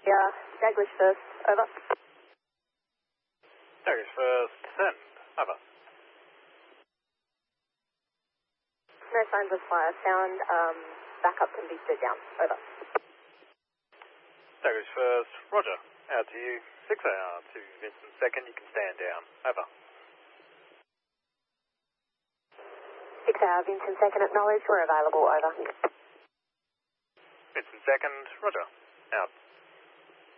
Yeah, Daglish first, over. Daglish first, send, over. No signs of fire found, backup can be stood down, over. Daglish first, roger, out to you, 6AR to Vincent second, you can stand down, over. 6AR, Vincent second, acknowledged, we're available, over. Vincent second, roger, out.